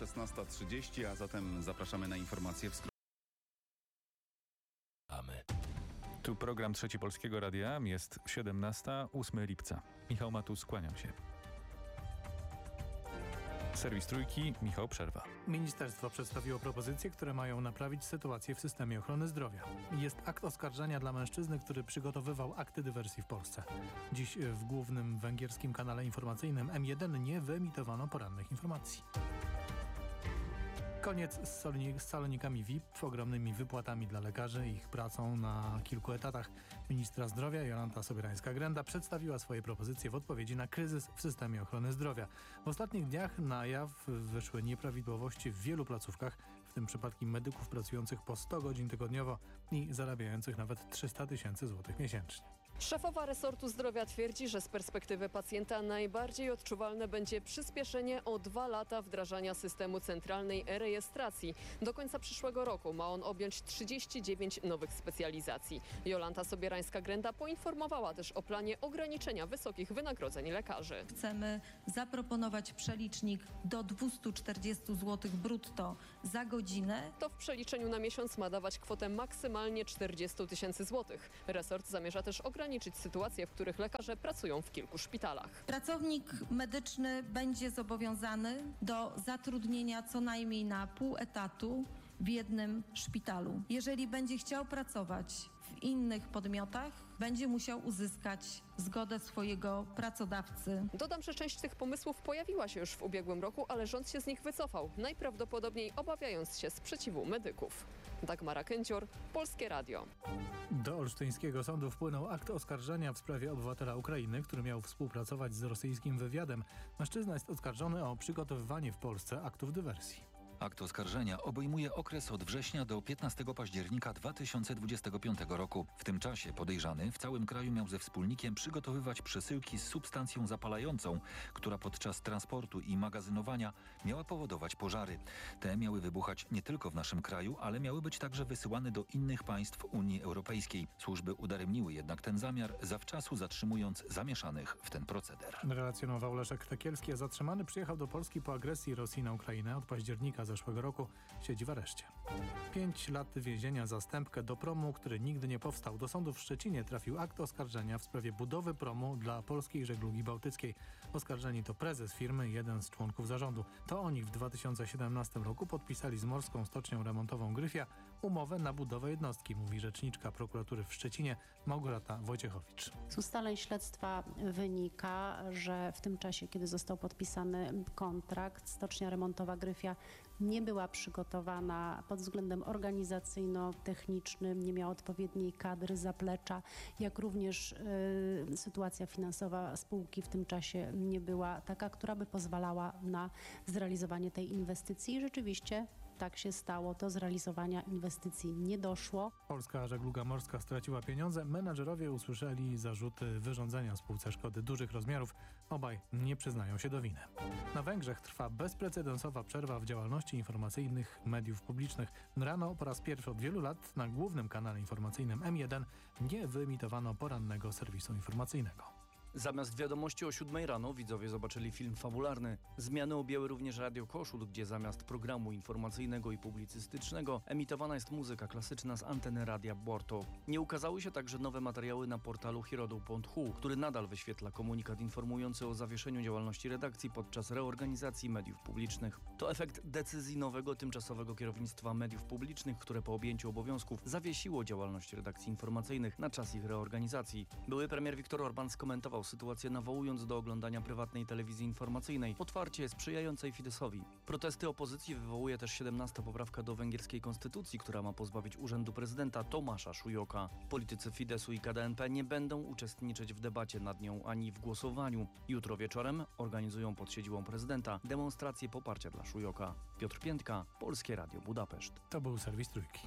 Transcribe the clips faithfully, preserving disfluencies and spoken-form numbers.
szesnasta trzydzieści, a zatem zapraszamy na informacje w skrócie. Tu program Trzeci Polskiego Radia, jest siedemnasta, ósmego lipca. Michał Matus, kłaniam się. Serwis Trójki, Michał Przerwa. Ministerstwo przedstawiło propozycje, które mają naprawić sytuację w systemie ochrony zdrowia. Jest akt oskarżenia dla mężczyzny, który przygotowywał akty dywersji w Polsce. Dziś w głównym węgierskim kanale informacyjnym M jeden nie wyemitowano porannych informacji. Koniec z, solni- z salonikami V I P, ogromnymi wypłatami dla lekarzy i ich pracą na kilku etatach. Ministra zdrowia Jolanta Sobierańska-Grenda przedstawiła swoje propozycje w odpowiedzi na kryzys w systemie ochrony zdrowia. W ostatnich dniach na jaw wyszły nieprawidłowości w wielu placówkach, w tym przypadki medyków pracujących po sto godzin tygodniowo i zarabiających nawet trzysta tysięcy złotych miesięcznie. Szefowa resortu zdrowia twierdzi, że z perspektywy pacjenta najbardziej odczuwalne będzie przyspieszenie o dwa lata wdrażania systemu centralnej e-rejestracji. Do końca przyszłego roku ma on objąć trzydzieści dziewięć nowych specjalizacji. Jolanta Sobierańska-Grenda poinformowała też o planie ograniczenia wysokich wynagrodzeń lekarzy. Chcemy zaproponować przelicznik do dwieście czterdzieści złotych brutto za godzinę. To w przeliczeniu na miesiąc ma dawać kwotę maksymalnie czterdzieści tysięcy złotych. Resort zamierza też ograniczyć sytuacje, w których lekarze pracują w kilku szpitalach. Pracownik medyczny będzie zobowiązany do zatrudnienia co najmniej na pół etatu w jednym szpitalu. Jeżeli będzie chciał pracować w innych podmiotach, będzie musiał uzyskać zgodę swojego pracodawcy. Dodam, że część tych pomysłów pojawiła się już w ubiegłym roku, ale rząd się z nich wycofał, najprawdopodobniej obawiając się sprzeciwu medyków. Dagmara Kęcior, Polskie Radio. Do olsztyńskiego sądu wpłynął akt oskarżenia w sprawie obywatela Ukrainy, który miał współpracować z rosyjskim wywiadem. Mężczyzna jest oskarżony o przygotowywanie w Polsce aktów dywersji. Akt oskarżenia obejmuje okres od września do piętnastego października dwa tysiące dwudziestego piątego roku. W tym czasie podejrzany w całym kraju miał ze wspólnikiem przygotowywać przesyłki z substancją zapalającą, która podczas transportu i magazynowania miała powodować pożary. Te miały wybuchać nie tylko w naszym kraju, ale miały być także wysyłane do innych państw Unii Europejskiej. Służby udaremniły jednak ten zamiar, zawczasu zatrzymując zamieszanych w ten proceder. Relacjonował Leszek Tekielski, a zatrzymany przyjechał do Polski po agresji Rosji na Ukrainę. Od października zeszłego roku siedzi w areszcie. Pięć lat więzienia za stępkę do promu, który nigdy nie powstał. Do sądu w Szczecinie trafił akt oskarżenia w sprawie budowy promu dla polskiej żeglugi bałtyckiej. Oskarżeni to prezes firmy i jeden z członków zarządu. To oni w dwa tysiące siedemnastym roku podpisali z Morską Stocznią Remontową Gryfia umowę na budowę jednostki, mówi rzeczniczka prokuratury w Szczecinie Małgorzata Wojciechowicz. Z ustaleń śledztwa wynika, że w tym czasie, kiedy został podpisany kontrakt, Stocznia Remontowa Gryfia nie była przygotowana pod względem organizacyjno-technicznym, nie miała odpowiedniej kadry, zaplecza, jak również y, sytuacja finansowa spółki w tym czasie nie była taka, która by pozwalała na zrealizowanie tej inwestycji. I rzeczywiście tak się stało, do zrealizowania inwestycji nie doszło. Polska żegluga morska straciła pieniądze. Menadżerowie usłyszeli zarzuty wyrządzenia spółce szkody dużych rozmiarów. Obaj nie przyznają się do winy. Na Węgrzech trwa bezprecedensowa przerwa w działalności informacyjnych mediów publicznych. Rano po raz pierwszy od wielu lat na głównym kanale informacyjnym M jeden nie wyemitowano porannego serwisu informacyjnego. Zamiast wiadomości o siódmej rano widzowie zobaczyli film fabularny. Zmiany objęły również Radio Koszul, gdzie zamiast programu informacyjnego i publicystycznego emitowana jest muzyka klasyczna z anteny Radia Borto. Nie ukazały się także nowe materiały na portalu Hirodou punkt hu, który nadal wyświetla komunikat informujący o zawieszeniu działalności redakcji podczas reorganizacji mediów publicznych. To efekt decyzji nowego tymczasowego kierownictwa mediów publicznych, które po objęciu obowiązków zawiesiło działalność redakcji informacyjnych na czas ich reorganizacji. Były premier Viktor Orban skomentował sytuację, nawołując do oglądania prywatnej telewizji informacyjnej, otwarcie sprzyjającej Fideszowi. Protesty opozycji wywołuje też siedemnasta poprawka do węgierskiej konstytucji, która ma pozbawić urzędu prezydenta Tomasza Szujoka. Politycy Fideszu i K D N P nie będą uczestniczyć w debacie nad nią ani w głosowaniu. Jutro wieczorem organizują pod siedzibą prezydenta demonstrację poparcia dla Szujoka. Piotr Piętka, Polskie Radio Budapeszt. To był serwis Trójki.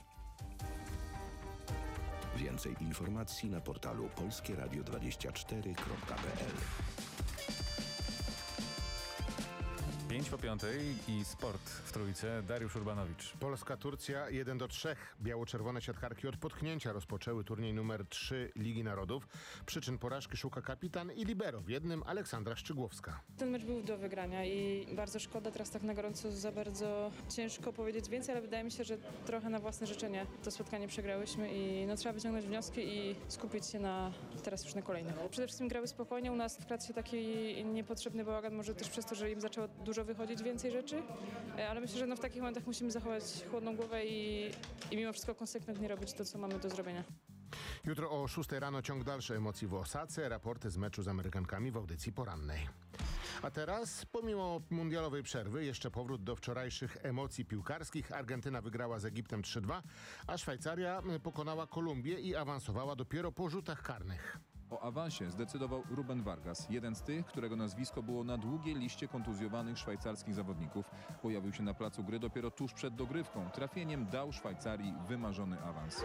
Więcej informacji na portalu polskie radio dwadzieścia cztery kropka p l. pięć po piątej i sport w Trójce. Dariusz Urbanowicz. Polska-Turcja jeden do trzech. Biało-czerwone siatkarki od potknięcia rozpoczęły turniej numer trzy Ligi Narodów. Przyczyn porażki szuka kapitan i libero w jednym Aleksandra Szczygłowska. Ten mecz był do wygrania i bardzo szkoda, teraz tak na gorąco za bardzo ciężko powiedzieć więcej, ale wydaje mi się, że trochę na własne życzenie to spotkanie przegrałyśmy i no, trzeba wyciągnąć wnioski i skupić się na teraz już na kolejnym. Przede wszystkim grały spokojnie, u nas w klatce taki niepotrzebny bałagan, może też przez to, że im zaczęło dużo wychodzić więcej rzeczy, ale myślę, że no, w takich momentach musimy zachować chłodną głowę i, i mimo wszystko konsekwentnie robić to, co mamy do zrobienia. Jutro o szóstej rano ciąg dalszy emocji w Osace, raporty z meczu z Amerykankami w audycji porannej. A teraz, pomimo mundialowej przerwy, jeszcze powrót do wczorajszych emocji piłkarskich. Argentyna wygrała z Egiptem trzy dwa, a Szwajcaria pokonała Kolumbię i awansowała dopiero po rzutach karnych. O awansie zdecydował Ruben Vargas, jeden z tych, którego nazwisko było na długiej liście kontuzjowanych szwajcarskich zawodników. Pojawił się na placu gry dopiero tuż przed dogrywką. Trafieniem dał Szwajcarii wymarzony awans.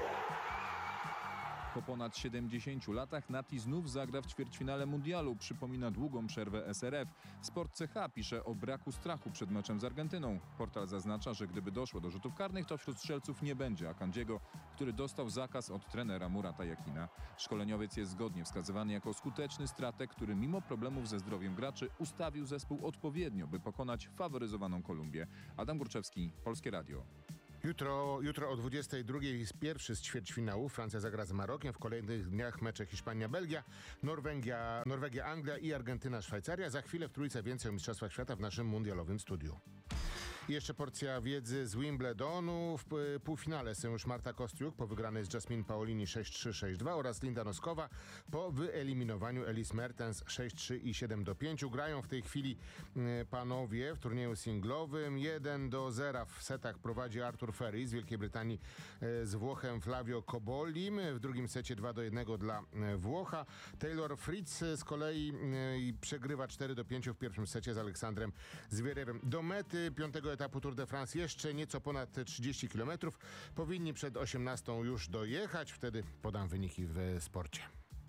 Po ponad siedemdziesięciu latach Nati znów zagra w ćwierćfinale mundialu. Przypomina długą przerwę S R F. Sport C H pisze o braku strachu przed meczem z Argentyną. Portal zaznacza, że gdyby doszło do rzutów karnych, to wśród strzelców nie będzie Akandziego, który dostał zakaz od trenera Murata Jakina. Szkoleniowiec jest zgodnie wskazywany jako skuteczny strateg, który mimo problemów ze zdrowiem graczy ustawił zespół odpowiednio, by pokonać faworyzowaną Kolumbię. Adam Górczewski, Polskie Radio. Jutro, jutro o dwudziestej drugiej jest pierwszy z ćwierćfinału. Francja zagra z Marokiem. W kolejnych dniach mecze Hiszpania-Belgia, Norwegia, Norwegia-Anglia i Argentyna-Szwajcaria. Za chwilę w Trójce więcej o Mistrzostwach Świata w naszym mundialowym studiu. I jeszcze porcja wiedzy z Wimbledonu. W półfinale są już Marta Kostiuk po wygranej z Jasmine Paolini sześć trzy sześć dwa oraz Linda Noskowa po wyeliminowaniu Elise Mertens sześć trzy i siedem do pięciu. Grają w tej chwili panowie w turnieju singlowym. jeden do zera w setach prowadzi Artur Ferry z Wielkiej Brytanii z Włochem Flavio Cobollim. W drugim secie dwa do jednego dla Włocha. Taylor Fritz z kolei przegrywa cztery do pięciu w pierwszym secie z Aleksandrem Zwierewem. Do mety piątego etapu Tour de France jeszcze nieco ponad trzydzieści kilometrów. Powinni przed osiemnastą już dojechać. Wtedy podam wyniki w sporcie.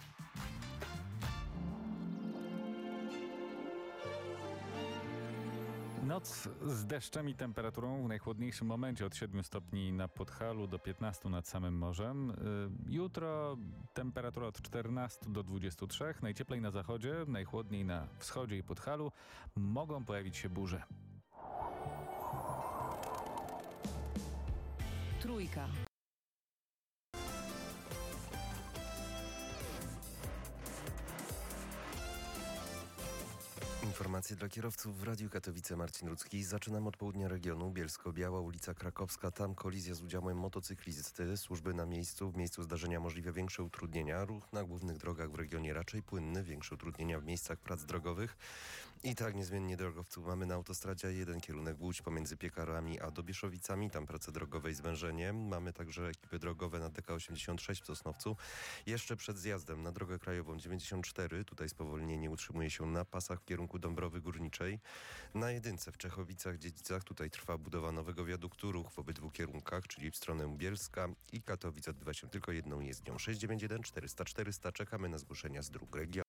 Noc z deszczem i temperaturą w najchłodniejszym momencie od siedmiu stopni na Podhalu do piętnastu nad samym morzem. Jutro temperatura od czternastu do dwudziestu trzech. Najcieplej na zachodzie, najchłodniej na wschodzie i Podhalu. Mogą pojawić się burze. Trójka. Informacje dla kierowców w Radiu Katowice. Marcin Rudzki. Zaczynam od południa regionu. Bielsko-Biała, ulica Krakowska. Tam kolizja z udziałem motocyklisty. Służby na miejscu. W miejscu zdarzenia możliwe większe utrudnienia. Ruch na głównych drogach w regionie raczej płynny. Większe utrudnienia w miejscach prac drogowych. I tak niezmiennie drogowców mamy na autostradzie A jeden kierunek Łódź pomiędzy Piekarami a Dobieszowicami. Tam prace drogowe i zwężenie. Mamy także ekipy drogowe na D K osiemdziesiąt sześć w Sosnowcu. Jeszcze przed zjazdem na drogę krajową dziewięćdziesiąt cztery. Tutaj spowolnienie utrzymuje się na pasach w kierunku Dąbrowy Górniczej. Na jedynce w Czechowicach-Dziedzicach tutaj trwa budowa nowego wiaduktu. Ruch w obydwu kierunkach, czyli w stronę Bielska i Katowic odbywa się tylko jedną jezdnią. sześć dziewięć jeden czterysta czterysta. Czekamy na zgłoszenia z dróg regionu.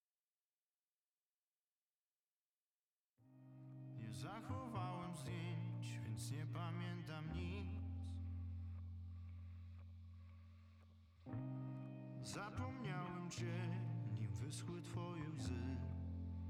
Nie zachowałem zdjęć, więc nie pamiętam nic. Zapomniałem cię, nim wyschły twoje łzy.